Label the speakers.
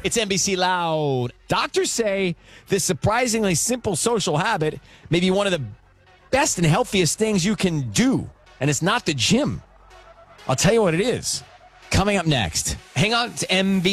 Speaker 1: It's NBC Loud. Doctors say this surprisingly simple social habit may be one of the best and healthiest things you can do. And it's not the gym. I'll tell you what it is. Coming up next. Hang on to NBC.